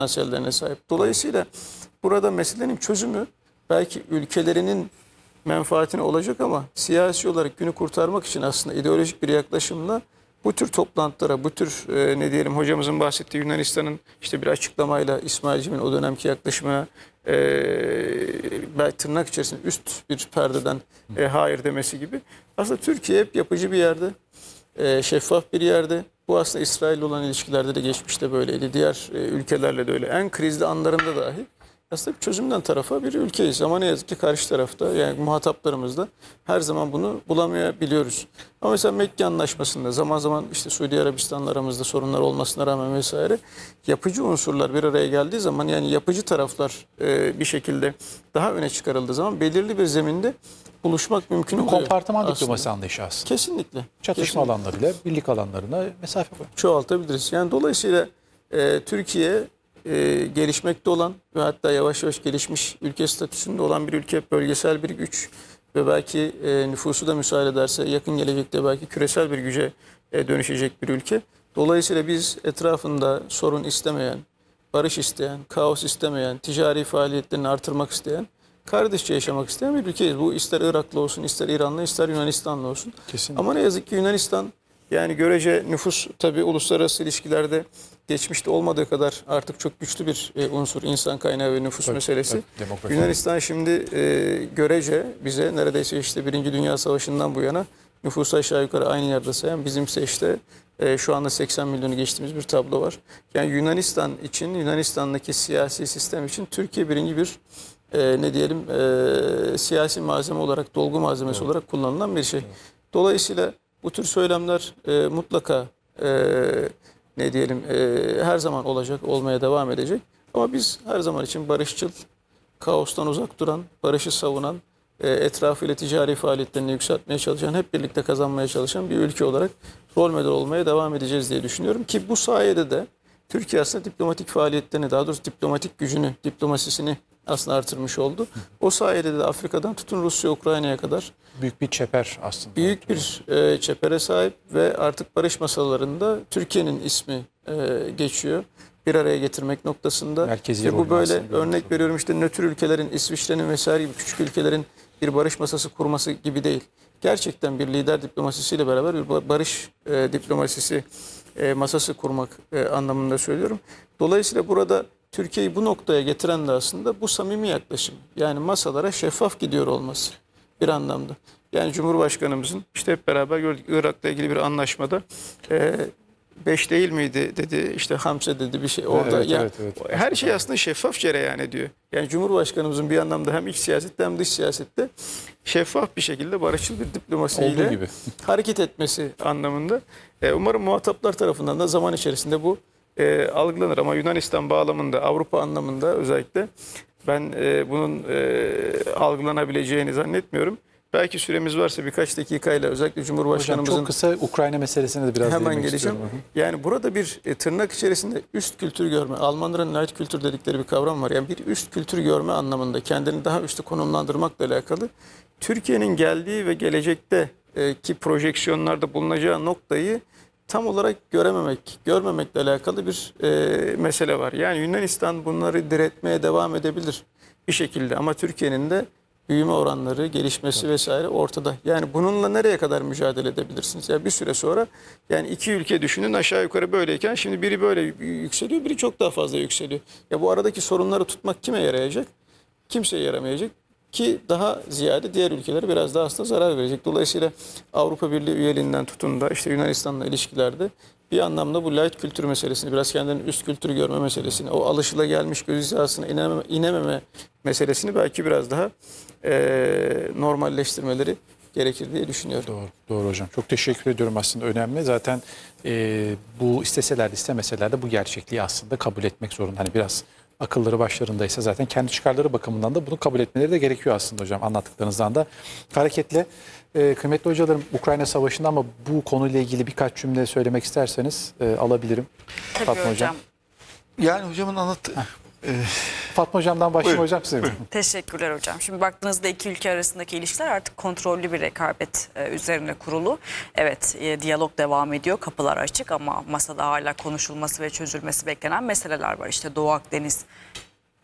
potansiyellerine sahip. Dolayısıyla burada meselenin çözümü belki ülkelerinin menfaatine olacak ama siyasi olarak günü kurtarmak için aslında ideolojik bir yaklaşımla bu tür toplantılara, bu tür ne diyelim hocamızın bahsettiği Yunanistan'ın işte bir açıklamayla İsmail Cem'in o dönemki yaklaşımına belki tırnak içerisinde üst bir perdeden hayır demesi gibi. Aslında Türkiye hep yapıcı bir yerde, şeffaf bir yerde. Bu aslında İsrail'le olan ilişkilerde de geçmişte böyleydi. Diğer ülkelerle de öyle. En krizli anlarında dahi aslında bir çözümden tarafa bir ülkeyiz. Ama ne yazık ki karşı tarafta yani muhataplarımızda her zaman bunu bulamayabiliyoruz. Ama mesela Mekke Anlaşması'nda zaman zaman işte Suudi Arabistan'la aramızda sorunlar olmasına rağmen vesaire yapıcı unsurlar bir araya geldiği zaman yani yapıcı taraflar bir şekilde daha öne çıkarıldığı zaman belirli bir zeminde buluşmak mümkün oluyor. Kompartıman diplomasi anlayışı aslında. Kesinlikle. Çatışma alanlarıyla birlik alanlarına mesafe koymak. Çoğaltabiliriz. Yani dolayısıyla Türkiye gelişmekte olan ve hatta yavaş yavaş gelişmiş ülke statüsünde olan bir ülke, bölgesel bir güç ve belki nüfusu da müsaade ederse yakın gelecekte belki küresel bir güce dönüşecek bir ülke. Dolayısıyla biz etrafında sorun istemeyen, barış isteyen, kaos istemeyen, ticari faaliyetlerini artırmak isteyen, kardeşçe yaşamak isteyen bir ülkeyiz. Bu ister Iraklı olsun, ister İranlı, ister Yunanistanlı olsun. Kesinlikle. Ama ne yazık ki Yunanistan yani görece nüfus tabii uluslararası ilişkilerde geçmişte olmadığı kadar artık çok güçlü bir unsur insan kaynağı ve nüfus meselesi. Yunanistan şimdi görece bize neredeyse işte Birinci Dünya Savaşı'ndan bu yana nüfusu aşağı yukarı aynı yerde sayan bizimse işte şu anda 80 milyonu geçtiğimiz bir tablo var. Yani Yunanistan için, Yunanistan'daki siyasi sistem için Türkiye birinci bir ne diyelim siyasi malzeme olarak, dolgu malzemesi olarak kullanılan bir şey. Dolayısıyla bu tür söylemler mutlaka ne diyelim her zaman olacak, olmaya devam edecek. Ama biz her zaman için barışçıl, kaostan uzak duran, barışı savunan, etrafıyla ticari faaliyetlerini yükseltmeye çalışan, hep birlikte kazanmaya çalışan bir ülke olarak rol model olmaya devam edeceğiz diye düşünüyorum. Ki bu sayede de Türkiye aslında diplomatik faaliyetlerini, daha doğrusu diplomatik gücünü, diplomasisini aslında artırmış oldu. O sayede de Afrika'dan tutun Rusya, Ukrayna'ya kadar büyük bir çeper aslında. Büyük bir çepere sahip ve artık barış masalarında Türkiye'nin ismi geçiyor. Bir araya getirmek noktasında. Merkezi Bu böyle aslında, örnek veriyorum işte nötr ülkelerin, İsviçre'nin vesaire gibi küçük ülkelerin bir barış masası kurması gibi değil. Gerçekten bir lider diplomasisiyle beraber bir barış diplomasisi masası kurmak anlamında söylüyorum. Dolayısıyla burada Türkiye'yi bu noktaya getiren de aslında bu samimi yaklaşım. Yani masalara şeffaf gidiyor olması bir anlamda. Yani Cumhurbaşkanımızın işte hep beraber gördük Irak'la ilgili bir anlaşmada 5 değil miydi dedi işte Hamse dedi bir şey orada. Evet, ya, evet. Her şey aslında şeffaf cereyan ediyor. Yani Cumhurbaşkanımızın bir anlamda hem iç siyasette hem dış siyasette şeffaf bir şekilde barışçıl bir diplomasiyle hareket etmesi anlamında. Umarım muhataplar tarafından da zaman içerisinde bu algılanır ama Yunanistan bağlamında Avrupa anlamında özellikle ben bunun algılanabileceğini zannetmiyorum. Belki süremiz varsa birkaç dakikayla özellikle Cumhurbaşkanımızın... Hocam çok kısa Ukrayna meselesine de biraz hemen değinmek geleceğim. istiyorum. Yani burada bir tırnak içerisinde üst kültür görme, Almanların light kültür dedikleri bir kavram var. Yani bir üst kültür görme anlamında kendini daha üstü konumlandırmakla alakalı Türkiye'nin geldiği ve gelecekte ki projeksiyonlarda bulunacağı noktayı tam olarak görmemekle alakalı bir mesele var. Yani Yunanistan bunları diretmeye devam edebilir bir şekilde ama Türkiye'nin de büyüme oranları, gelişmesi vesaire ortada. Yani bununla nereye kadar mücadele edebilirsiniz? Yani bir süre sonra yani iki ülke düşünün aşağı yukarı böyleyken şimdi biri böyle yükseliyor, biri çok daha fazla yükseliyor. Ya bu aradaki sorunları tutmak kime yarayacak? Kimseye yaramayacak. Ki daha ziyade diğer ülkelere biraz daha aslında zarar verecek. Dolayısıyla Avrupa Birliği üyeliğinden tutun da işte Yunanistan'la ilişkilerde bir anlamda bu light kültür meselesini, biraz kendini üst kültürü görme meselesini, o alışılagelmiş göz hizasına inememe meselesini belki biraz daha normalleştirmeleri gerekir diye düşünüyorum. Doğru hocam. Çok teşekkür ediyorum aslında önemli. Zaten bu isteseler de istemeseler de bu gerçekliği aslında kabul etmek zorunda. Hani biraz akılları başlarındaysa zaten kendi çıkarları bakımından da bunu kabul etmeleri de gerekiyor aslında hocam anlattıklarınızdan da. Hareketle kıymetli hocalarım Ukrayna Savaşı'nda ama bu konuyla ilgili birkaç cümle söylemek isterseniz alabilirim. Tabii Fatma hocam. Yani hocamın anlattığı Fatma Hocam'dan başlayayım Buyurun. hocam size. Teşekkürler hocam. Şimdi baktığınızda iki ülke arasındaki ilişkiler artık kontrollü bir rekabet üzerine kurulu. Evet, diyalog devam ediyor, kapılar açık ama masada hala konuşulması ve çözülmesi beklenen meseleler var. İşte Doğu Akdeniz